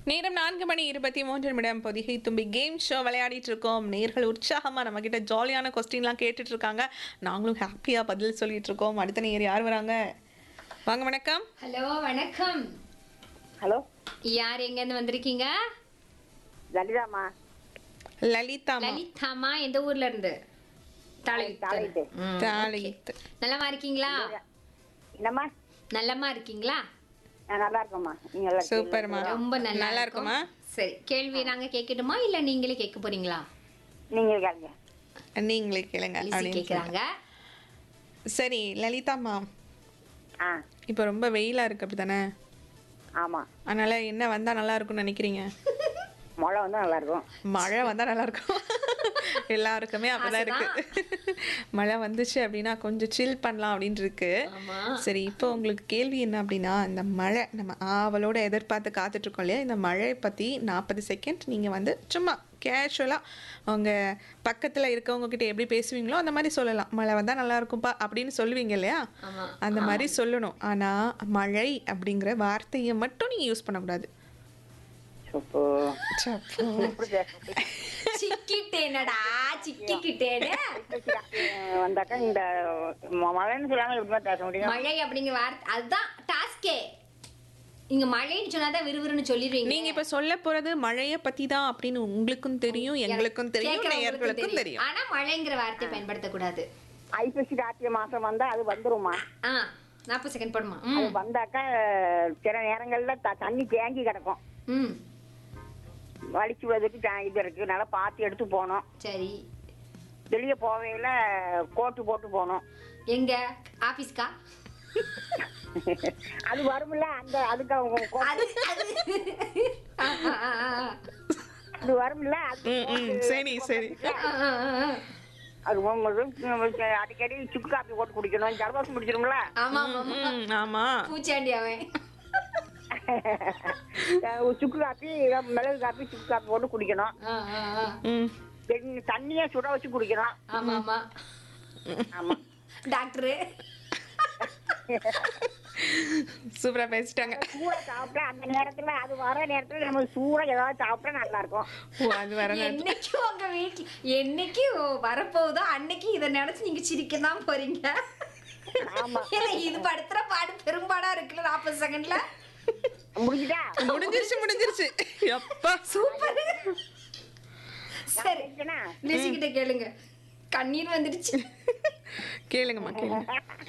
நேரம் 4:23 பொதிகை தும்பி game show விளையாடிட்டு இருக்கோம். நேர்கள் உற்சாகமா நம்ம கிட்ட ஜாலியான கொஸ்டின்லாம் கேட்டுட்டு இருக்காங்க. நாங்களும் ஹாப்பியா பதில் சொல்லிட்டு இருக்கோம். அடுத்த நேர் யார் வராங்க? வாங்க, வணக்கம். ஹலோ வணக்கம். ஹலோ, யார் எங்க இருந்து வந்திருக்கீங்க? லலிதாமா. லலிதாமா. லலிதாமா எந்த ஊர்ல இருந்து? தாளையிட்டு. தாளையிட்டு. நல்லமா இருக்கீங்களா? என்னம்மா? நல்லமா இருக்கீங்களா? நான் நல்லா இருக்கேம்மா. நீங்க நல்லா இருக்கீங்களா? சூப்பர்மா. ரொம்ப நல்லா இருக்கும். இருக்குமா? சரி, கேள்வி நாங்க கேட்கட்டுமா இல்ல நீங்களே கேட்க போறீங்களா? நீங்க கேளுங்க. நீங்களே கேளுங்க லிசி அப்படின்னு கேக்குறாங்க. சரி லலிதாமா, ஆ, இப்போ ரொம்ப வெயிலா இருக்கு அப்படிதானே? ஆமா. அதனால என்ன வந்தா நல்லா இருக்கும்னு நினைக்கிறீங்க? மழை வந்தா நல்லா இருக்கும். மழை வந்தா நல்லா இருக்கும். எல்லாருக்குமே அப்படிதான் இருக்கு. மழை வந்துச்சு அப்படின்னா கொஞ்சம் சில் பண்ணலாம் அப்படின்னு இருக்கு. ஆமா. சரி, இப்போ உங்களுக்கு கேள்வி என்ன அப்படின்னா, இந்த மழை நம்ம ஆவலோட எதிர்பார்த்து காத்துட்டு இருக்கோம் இல்லையா, இந்த மழையை பத்தி 40 செகண்ட் நீங்க வந்து சும்மா கேஷுவலா அவங்க பக்கத்துல இருக்கவங்க கிட்ட எப்படி பேசுவீங்களோ அந்த மாதிரி சொல்லலாம். மழை வந்தா நல்லா இருக்கும்பா அப்படின்னு சொல்லுவீங்க இல்லையா, ஆமா. அந்த மாதிரி சொல்லணும். ஆனா மழை அப்படிங்கிற வார்த்தையை மட்டும் நீங்க யூஸ் பண்ணக்கூடாது. இப்போ இப்படி சிக்கிட்டேனடா, சிக்கிக்கிட்டேனே. வந்தாக்கா இந்த மழைன்னு சொல்லாம எப்படிமா பேச முடியும்? மழை அப்படிங்கிற வார்த்தை அதுதான் டாஸ்கே. நீங்க மழைன்னு சொன்னாதான் விறுவிறுன்னு சொல்லிடுவீங்க. நீங்க இப்ப சொல்ல போறது மழைய பத்தி தான் அப்படின்னு உங்களுக்கும் தெரியும், எங்களுக்கும் தெரியும், கேட்கறவங்களுக்கும் நேயர்களுக்கும் தெரியும். ஆனா மழைங்கிற வார்த்தை பயன்படுத்தக்கூடாது. ஐப்பசி கார்த்திகை மாசம் வந்தா அது வந்துருமா? 40 செகண்ட் போடுமா? அது வந்தாக்கா சில நேரங்கள்ல தண்ணி தேங்கி கிடக்கும். ம், வலிச்சு விடுறதுக்கு இது இருக்கு. நல்லா பார்த்து எடுத்து போகணும். சரி. வெளியே போவையில கோட்டு போட்டு போகணும். எங்க ஆபீஸ்க்கா? அது வரும்ல, அந்த அதுக்கு அவங்க அது அது ஆ, ஆ, ஆ, ஆ. அது வரும்ல. சரி சரி. அது அடிக்கடி சுக்கு காப்பி போட்டு குடிக்கணும். ஜலதோஷம் பிடிச்சிரும்ல. ஆமா ஆமா. ஆமா. பூச்சாண்டி அவன். சுக்கு காப்பி, மிளகு காப்பி, சுக்கு காப்பி போட்டு குடிக்கணும். ஆ, ஆ, ஆ. தண்ணிய சுட வச்சு குடிக்கணும். ஆமா ஆமா. ஆமா. டாக்டரு சூப்பரா பேசிட்டாங்க. சூடா சாப்பிட்டா அந்த நேரத்துல, அது வர நேரத்துல நம்ம சூடா ஏதாவது சாப்பிட்டா நல்லா இருக்கும். ஓ, அது வர என்னைக்கு உங்க வீட்டுல என்னைக்கு வரப்போகுதோ அன்னைக்கு இதை நினைச்சு நீங்க சிரிக்க தான் போறீங்க. ஆமா. ஏன்னா இது படுத்துற பாடு பெரும்பாடா இருக்குல்ல 40 செகண்ட்ல. முடிஞ்சுதா? முடிஞ்சிருச்சு. அப்பா சூப்பர். சரி, முடிஞ்சுனா? லிசிக்கிட்ட கேளுங்க. கண்ணீர் வந்துடுச்சு. கேளுங்கம்மா கேளுங்க.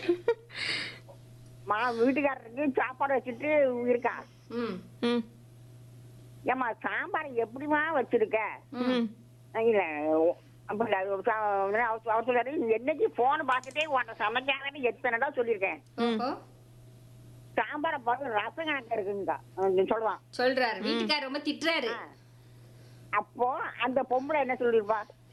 வீட்டுக்காரருக்கு சாப்பாடு வச்சுட்டு இருக்கா. ம், ம் ஏமா சாம்பார் எப்படிமா வச்சிருக்க? ம் இல்ல அப்படி அவர் சொல்றாரு, என்னைக்கு போன் பார்த்துட்டே உன்னை சமைக்காதன்னு எத்தனைடா சொல்லியிருக்கேன். ஓஹோ. சாம்பாரை பார்த்து ரசம் கணக்கு இருக்குங்கக்கா சொல்லுவான். சொல்றாரு வீட்டுக்காரர் ரொம்ப திட்டுறாரு. அப்போ அந்த பொம்பளை என்ன சொல்லிருப்பா?